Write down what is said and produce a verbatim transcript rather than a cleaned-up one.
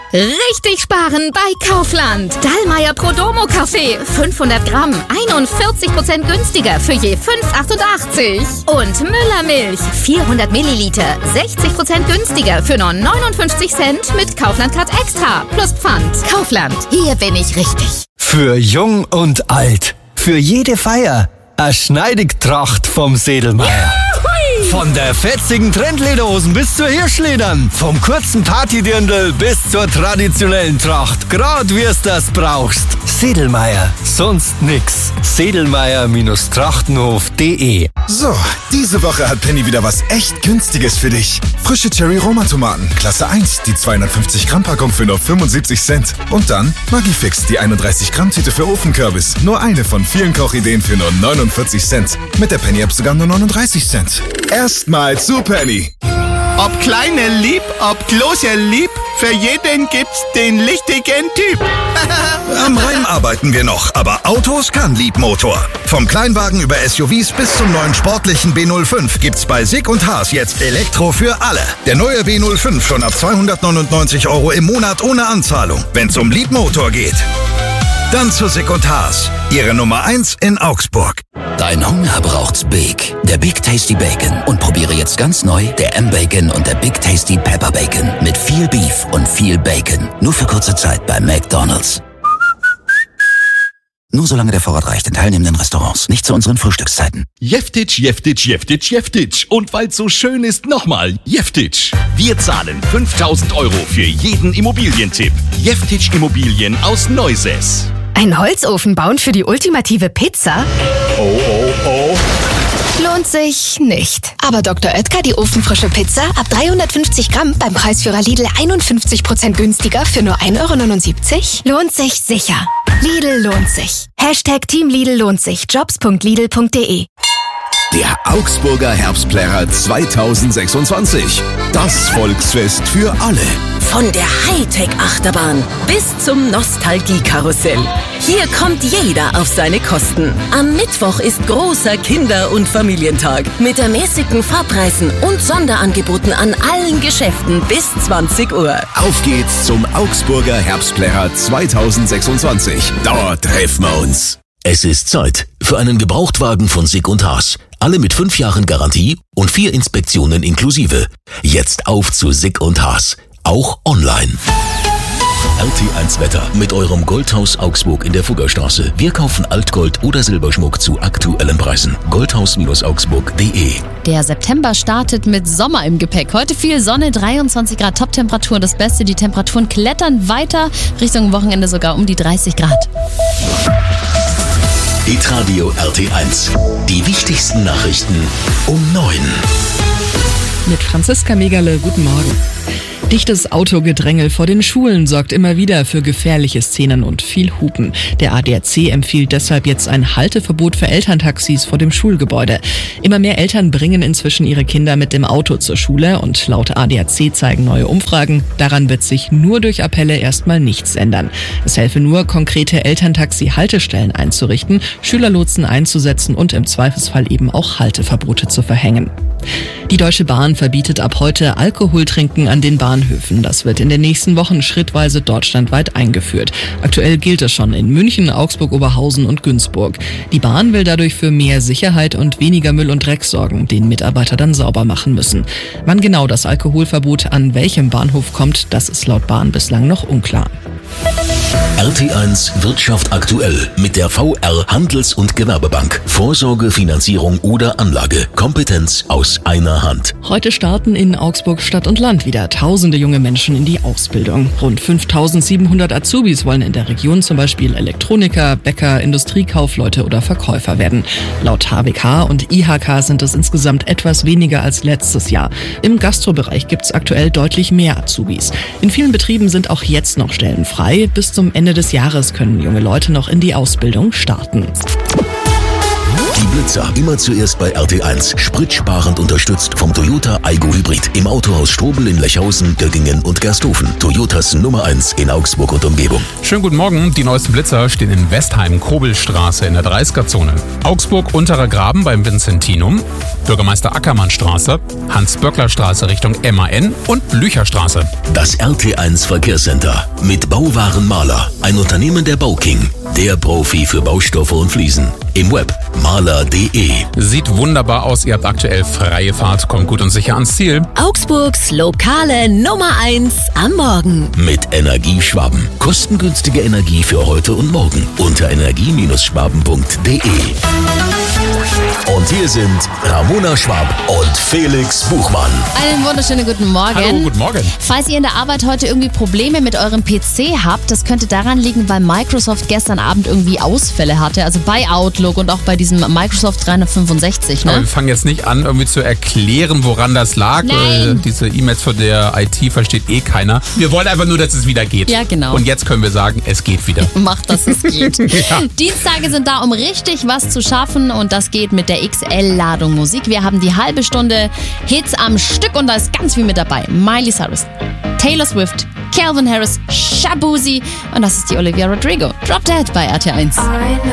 Richtig sparen bei Kaufland. Dallmayr Prodomo Kaffee, fünfhundert Gramm, einundvierzig Prozent günstiger für je fünf Euro achtundachtzig. Und Müller Milch, vierhundert Milliliter, sechzig Prozent günstiger für nur neunundfünfzig Cent mit Kaufland-Card Extra plus Pfand. Kaufland, hier bin ich richtig. Für Jung und Alt, für jede Feier, eine Schneidigtracht vom Sedlmayr. Von der fetzigen Trendlederhosen bis zur Hirschledern. Vom kurzen Partydirndl bis zur traditionellen Tracht. Grad wie es das brauchst. Sedlmayr. Sonst nix. sedlmayr Trachtenhof punkt de. So, diese Woche hat Penny wieder was echt Günstiges für dich. Frische Cherry-Roma-Tomaten, Klasse eins, die zweihundertfünfzig Gramm Packung für nur fünfundsiebzig Cent. Und dann Magifix, die einunddreißig Gramm Tüte für Ofenkürbis. Nur eine von vielen Kochideen für nur neunundvierzig Cent. Mit der Penny-App sogar nur neununddreißig Cent. Erstmal zu Penny. Ob kleine lieb, ob große lieb, für jeden gibt's den richtigen Typ. Am Reim arbeiten wir noch, aber Autos kann Liebmotor. Vom Kleinwagen über S U Vs bis zum neuen sportlichen B null fünf gibt's bei Sig und Haas jetzt Elektro für alle. Der neue B null fünf schon ab zweihundertneunundneunzig Euro im Monat ohne Anzahlung, wenn's um Liebmotor geht. Dann zu Sig und Haas, ihre Nummer eins in Augsburg. Dein Hunger braucht's Big, der Big Tasty Bacon. Und probiere jetzt ganz neu der M-Bacon und der Big Tasty Pepper Bacon. Mit viel Beef und viel Bacon. Nur für kurze Zeit bei McDonald's. Nur solange der Vorrat reicht in teilnehmenden Restaurants. Nicht zu unseren Frühstückszeiten. Jeftitsch, Jeftitsch, Jeftitsch, Jeftitsch. Und weil's so schön ist, nochmal Jeftitsch. Wir zahlen fünftausend Euro für jeden Immobilientipp. Jeftitsch Immobilien aus Neusäß. Ein Holzofen bauen für die ultimative Pizza? Oh, oh, oh. Lohnt sich nicht. Aber Doktor Oetker, die ofenfrische Pizza, ab dreihundertfünfzig Gramm beim Preisführer Lidl einundfünfzig Prozent günstiger für nur ein Euro neunundsiebzig? Lohnt sich sicher. Lidl lohnt sich. Hashtag Team Lidl lohnt sich. jobs punkt lidl punkt de. Der Augsburger Herbstplärrer zweitausendsechsundzwanzig. Das Volksfest für alle. Von der Hightech-Achterbahn bis zum Nostalgie-Karussell. Hier kommt jeder auf seine Kosten. Am Mittwoch ist großer Kinder- und Familientag mit ermäßigten Fahrpreisen und Sonderangeboten an allen Geschäften bis zwanzig Uhr. Auf geht's zum Augsburger Herbstplärrer zweitausendsechsundzwanzig. Dort treffen wir uns. Es ist Zeit für einen Gebrauchtwagen von Sig und Haas. Alle mit fünf Jahren Garantie und vier Inspektionen inklusive. Jetzt auf zu Sig und Haas. Auch online. R T eins Wetter mit eurem Goldhaus Augsburg in der Fuggerstraße. Wir kaufen Altgold oder Silberschmuck zu aktuellen Preisen. goldhaus Augsburg punkt de. Der September startet mit Sommer im Gepäck. Heute viel Sonne, dreiundzwanzig Grad Top-Temperatur. Das Beste, die Temperaturen klettern weiter. Richtung Wochenende sogar um die dreißig Grad. Hitradio R T eins. Die wichtigsten Nachrichten um neun. Mit Franziska Megale, guten Morgen. Dichtes Autogedrängel vor den Schulen sorgt immer wieder für gefährliche Szenen und viel Hupen. Der A D A C empfiehlt deshalb jetzt ein Halteverbot für Elterntaxis vor dem Schulgebäude. Immer mehr Eltern bringen inzwischen ihre Kinder mit dem Auto zur Schule und laut A D A C zeigen neue Umfragen, daran wird sich nur durch Appelle erstmal nichts ändern. Es helfe nur, konkrete Elterntaxi-Haltestellen einzurichten, Schülerlotsen einzusetzen und im Zweifelsfall eben auch Halteverbote zu verhängen. Die Deutsche Bahn verbietet ab heute Alkoholtrinken an den Bahnhöfen. Das wird in den nächsten Wochen schrittweise deutschlandweit eingeführt. Aktuell gilt es schon in München, Augsburg, Oberhausen und Günzburg. Die Bahn will dadurch für mehr Sicherheit und weniger Müll und Dreck sorgen, den Mitarbeiter dann sauber machen müssen. Wann genau das Alkoholverbot an welchem Bahnhof kommt, das ist laut Bahn bislang noch unklar. R T eins Wirtschaft aktuell mit der V R Handels- und Gewerbebank. Vorsorge, Finanzierung oder Anlage. Kompetenz aus einer Hand. Heute starten in Augsburg Stadt und Land wieder tausende junge Menschen in die Ausbildung. Rund fünftausendsiebenhundert Azubis wollen in der Region zum Beispiel Elektroniker, Bäcker, Industriekaufleute oder Verkäufer werden. Laut H W K und I H K sind es insgesamt etwas weniger als letztes Jahr. Im Gastrobereich gibt es aktuell deutlich mehr Azubis. In vielen Betrieben sind auch jetzt noch Stellen frei. Bis zum Ende des Jahres können junge Leute noch in die Ausbildung starten. Die Blitzer, immer zuerst bei R T eins. Spritsparend unterstützt vom Toyota Aygo Hybrid. Im Autohaus Strobel in Lechhausen, Göggingen und Gersthofen. Toyotas Nummer eins in Augsburg und Umgebung. Schönen guten Morgen. Die neuesten Blitzer stehen in Westheim, Kobelstraße in der dreißiger-Zone. Augsburg, Unterer Graben beim Vincentinum. Bürgermeister Ackermannstraße. Hans-Böckler-Straße Richtung M A N und Blücherstraße. Das R T eins Verkehrscenter mit Bauwaren Maler. Ein Unternehmen der Bauking. Der Profi für Baustoffe und Fliesen. Im Web maler punkt de. Sieht wunderbar aus. Ihr habt aktuell freie Fahrt. Kommt gut und sicher ans Ziel. Augsburgs lokale Nummer eins am Morgen. Mit Energieschwaben. Kostengünstige Energie für heute und morgen. Unter energie Schwaben punkt de. Und hier sind Ramona Schwab und Felix Buchmann. Einen wunderschönen guten Morgen. Hallo, guten Morgen. Falls ihr in der Arbeit heute irgendwie Probleme mit eurem P C habt, das könnte daran liegen, weil Microsoft gestern Abend irgendwie Ausfälle hatte. Also bei Outlook und auch bei diesem Microsoft dreihundertfünfundsechzig. Ne? Aber wir fangen jetzt nicht an, irgendwie zu erklären, woran das lag. Nein. Äh, diese E-Mails von der I T versteht eh keiner. Wir wollen einfach nur, dass es wieder geht. Ja, genau. Und jetzt können wir sagen, es geht wieder. Macht, dass es geht. Ja. Dienstage sind da, um richtig was zu schaffen, und das geht mit der X L-Ladung Musik. Wir haben die halbe Stunde Hits am Stück und da ist ganz viel mit dabei. Miley Cyrus, Taylor Swift, Calvin Harris, Shabuzi und das ist die Olivia Rodrigo. Drop Dead bei R T eins.